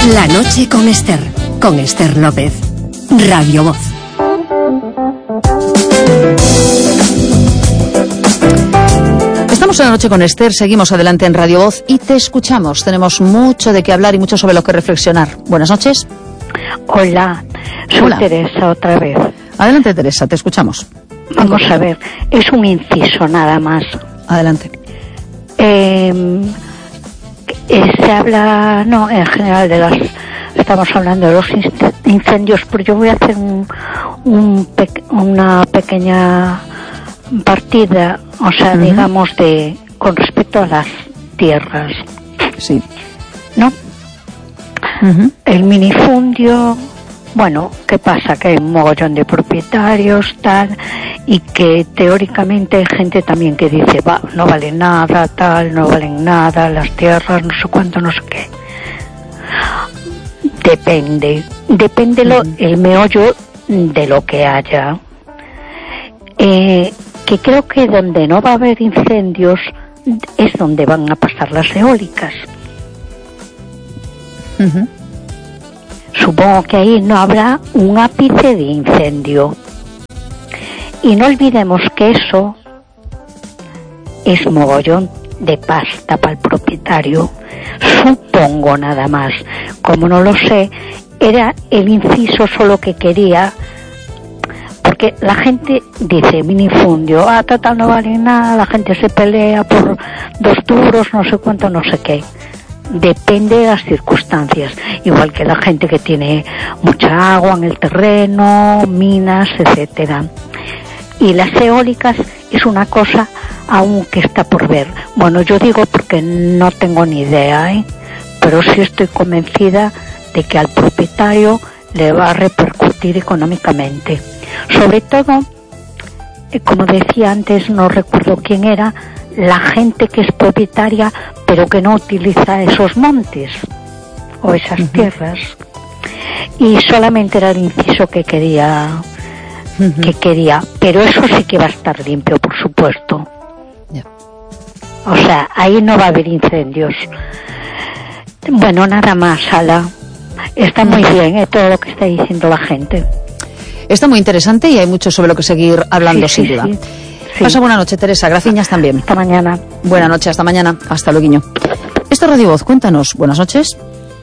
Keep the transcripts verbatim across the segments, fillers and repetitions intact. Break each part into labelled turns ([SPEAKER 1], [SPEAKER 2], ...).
[SPEAKER 1] La noche con Esther, con Esther López, Radio Voz.
[SPEAKER 2] Estamos en La noche con Esther, seguimos adelante en Radio Voz y te escuchamos. Tenemos mucho de qué hablar y mucho sobre lo que reflexionar. Buenas noches.
[SPEAKER 3] Hola, soy
[SPEAKER 2] Hola.
[SPEAKER 3] Teresa otra vez.
[SPEAKER 2] Adelante, Teresa, te escuchamos.
[SPEAKER 3] Vamos a ver, es un inciso nada más.
[SPEAKER 2] Adelante.
[SPEAKER 3] Eh, eh, se habla, no, en general de las, estamos hablando de los incendios, pero yo voy a hacer un, un pe, una pequeña partida, o sea, uh-huh. digamos, de con respecto a las tierras.
[SPEAKER 2] Sí.
[SPEAKER 3] ¿No?
[SPEAKER 2] Uh-huh.
[SPEAKER 3] El minifundio, bueno, ¿qué pasa? Que hay un mogollón de propietarios, tal, y que teóricamente hay gente también que dice, va, no vale nada, tal, no valen nada, las tierras, no sé cuánto, no sé qué. Depende, depende lo, uh-huh. el meollo de lo que haya. Eh, que creo que donde no va a haber incendios es donde van a pasar las eólicas.
[SPEAKER 2] Uh-huh.
[SPEAKER 3] Supongo que ahí no habrá un ápice de incendio. Y no olvidemos que eso es mogollón de pasta para el propietario. Supongo nada más. Como no lo sé, era el inciso solo que quería. Porque la gente dice minifundio, ah, total no vale nada, la gente se pelea por dos duros, no sé cuánto, no sé qué. Depende de las circunstancias, igual que la gente que tiene mucha agua en el terreno, minas, etcétera. Y las eólicas es una cosa aún que está por ver. Bueno, yo digo porque no tengo ni idea, ¿eh? Pero sí estoy convencida de que al propietario le va a repercutir económicamente. Sobre todo, eh, como decía antes, no recuerdo quién era, la gente que es propietaria pero que no utiliza esos montes o esas uh-huh. tierras. Y solamente era el inciso que quería, uh-huh. que quería, pero eso sí que va a estar limpio, por supuesto.
[SPEAKER 2] Yeah.
[SPEAKER 3] O sea, ahí no va a haber incendios. Bueno, nada más, Ala. Está muy bien, ¿eh? Todo lo que está diciendo la gente.
[SPEAKER 2] Está muy interesante y hay mucho sobre lo que seguir hablando,
[SPEAKER 3] sí,
[SPEAKER 2] sin
[SPEAKER 3] sí,
[SPEAKER 2] duda.
[SPEAKER 3] Sí. Sí.
[SPEAKER 2] Pasa buena noche, Teresa. Gracias también.
[SPEAKER 3] Hasta mañana.
[SPEAKER 2] Buena noche, hasta mañana. Hasta luego. Esto es Radio Voz. Cuéntanos. Buenas noches.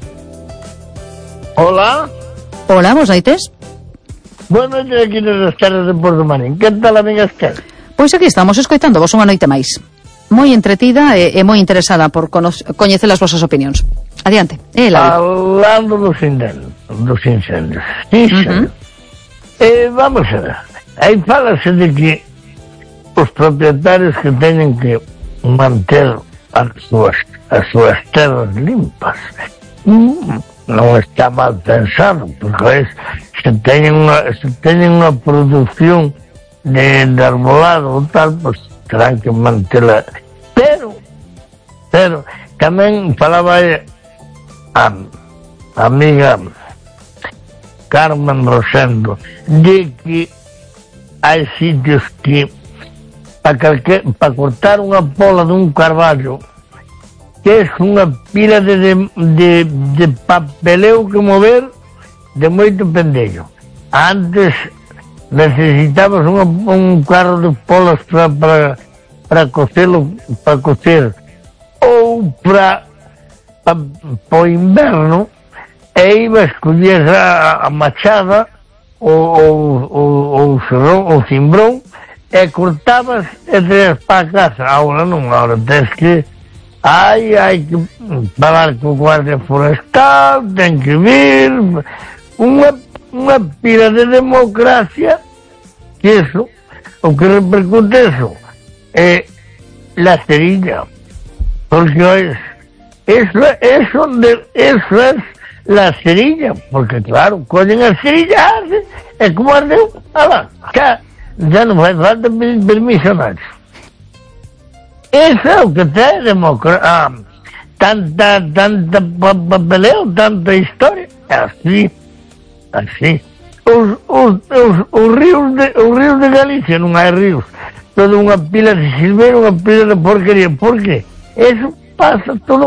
[SPEAKER 4] Hola.
[SPEAKER 2] Hola, vos naites.
[SPEAKER 4] Buenas noches aquí nas terras de Porto Marín. Que tal, amiga Esther?
[SPEAKER 2] Pois aquí estamos escoitando vos unha noite máis. Moi entretida e, e moi interesada por cono- coñecer as vosas opinións. Adiante. Eh,
[SPEAKER 4] Hablando dos incendios. Dos incendios. Sí, uh-huh. eh, vamos a ver. Aí falase de que os propietarios que teñen que manter as súas, as súas terras limpas. Mm, non está mal pensado, porque es, se teñen unha, se teñen unha produción de, de arbolado ou tal, pues terán que mantela. Pero, pero, tamén falaba a, a amiga Carmen Rosendo de que hai sitios que para pa cortar unha pola dun carballo que é unha pila de, de, de, de papeleo que mover de moito pendello. Antes necesitabas unha, un carro de polas para para para cocelo, para cocer ou para pa, pa o inverno, e ibas, collías a, a machada ou o cerrón, o cimbrón, e cortabas e traías para a casa. Agora non, agora tens que hai, hai que falar co guardia forestal, ten que vir unha, unha pila de democracia, que eso, o que repercute eso é la cerilla, porque es, eso, eso, de, eso es la cerilla, porque claro, collen a cerilla, é como ardeu, ala, xa, ya non fai falta pedir permiso a nadie. Eso é o que ten democracia, ah, tanta, tanta papeleo, tanta historia, así, así. Os, os, os, os ríos de, os ríos de Galicia non hai ríos, toda unha pila de silveira, unha pila de porquería. Por qué? Eso pasa todo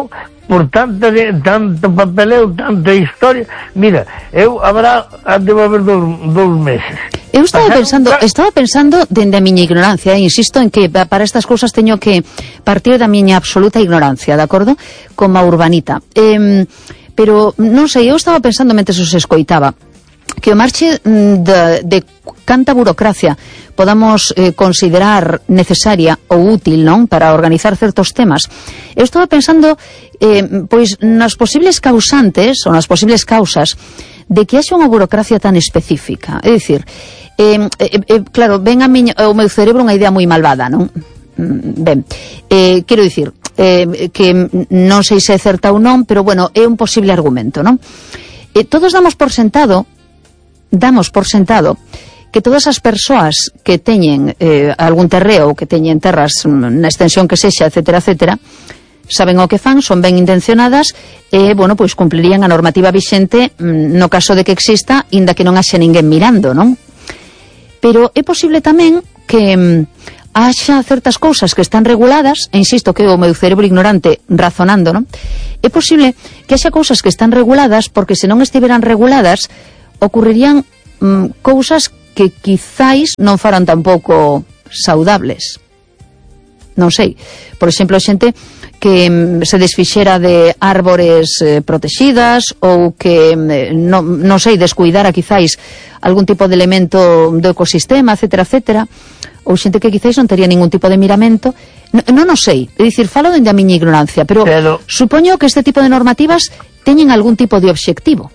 [SPEAKER 4] por tanta, tanto papeleo, tanta historia. Mira, eu habrá, debo haber dous, dous meses.
[SPEAKER 2] Eu estaba
[SPEAKER 4] Pasaron
[SPEAKER 2] pensando,
[SPEAKER 4] ca...
[SPEAKER 2] estaba pensando dende a miña ignorancia, eh? Insisto en que para estas cousas teño que partir da miña absoluta ignorancia, de acordo? Como a urbanita. Eh, pero, non sei, eu estaba pensando mentre os escoitaba, que o marche de, de canta burocracia podamos eh, considerar necesaria ou útil, non, para organizar certos temas. Eu estaba pensando eh, pois nas posibles causantes ou nas posibles causas de que haxa unha burocracia tan específica. É dicir, eh, eh, eh, claro, ven a miña, ao meu cerebro unha idea moi malvada, non? Ben, eh, quero dicir eh, que non sei se é certa ou non, pero bueno, é un posible argumento, non? Eh, todos damos por sentado damos por sentado que todas as persoas que teñen eh, algún terreo ou que teñen terras na extensión que sexa, etcétera, etcétera, saben o que fan, son ben intencionadas e, bueno, pois cumplirían a normativa vixente no caso de que exista, inda que non haxe ninguén mirando, non? Pero é posible tamén que haxa certas cousas que están reguladas, e insisto que o meu cerebro ignorante razonando, non? É posible que haxa cousas que están reguladas porque se non estiveran reguladas ocurrirían mm, cousas que quizáis non foran tampouco saudables. Non sei. Por exemplo, xente que mm, se desfixera de árbores eh, protegidas ou que, eh, non, non sei, descuidara quizáis algún tipo de elemento do ecosistema, etcétera, etcétera, ou xente que quizáis non tería ningún tipo de miramento. Non, non o sei. É dicir, falo dende a miña ignorancia, pero, pero supoño que este tipo de normativas teñen algún tipo de obxectivo.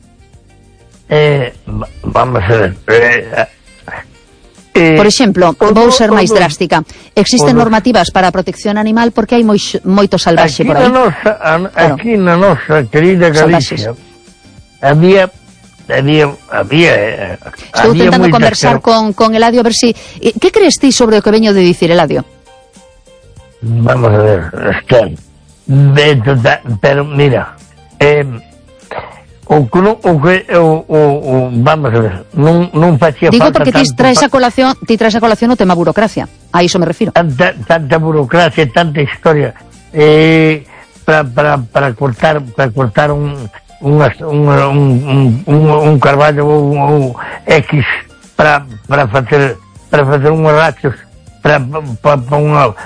[SPEAKER 4] Eh, vamos a ver. Eh, eh,
[SPEAKER 2] Por exemplo, vou ser máis
[SPEAKER 4] no,
[SPEAKER 2] drástica. Existen
[SPEAKER 4] no,
[SPEAKER 2] normativas para a protección animal porque hai moi, moito salvaxe
[SPEAKER 4] aquí
[SPEAKER 2] por aí.
[SPEAKER 4] Na nosa, a,
[SPEAKER 2] claro.
[SPEAKER 4] Aquí na nosa querida Galicia había había había eh,
[SPEAKER 2] Estou
[SPEAKER 4] había
[SPEAKER 2] tentando conversar
[SPEAKER 4] que...
[SPEAKER 2] con, con Eladio a ver si... Eh, que crees ti sobre o que veño de dicir, Eladio?
[SPEAKER 4] Vamos a ver, Esther. Pero mira, eh, O que non, o que, o, o, o, vamos a ver, non, non facía
[SPEAKER 2] Digo
[SPEAKER 4] falta
[SPEAKER 2] porque ti traes a
[SPEAKER 4] pa...
[SPEAKER 2] colación, ti traes a colación o tema burocracia, a iso me refiro.
[SPEAKER 4] Tanta, tanta burocracia, tanta historia, eh, para, para, para cortar, para cortar un, un, un, un, un, un carballo ou, ou X para, para facer, para facer unhos rachos, para, para, para unha